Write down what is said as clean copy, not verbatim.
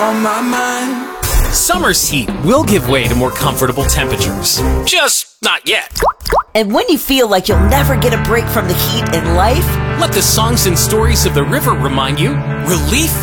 On my mind. Summer's heat will give way to more comfortable temperatures. Just not yet. And when you feel like you'll never get a break from the heat in life, Let the songs and stories of the river remind you, relief